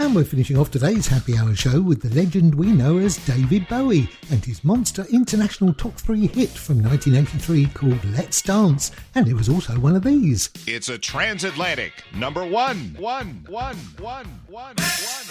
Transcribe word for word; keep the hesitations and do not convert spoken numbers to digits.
And we're finishing off today's Happy Hour show with the legend we know as David Bowie and his monster international top three hit from nineteen eighty-three called Let's Dance. And it was also one of these. It's a transatlantic number one. One, one, one, one, one.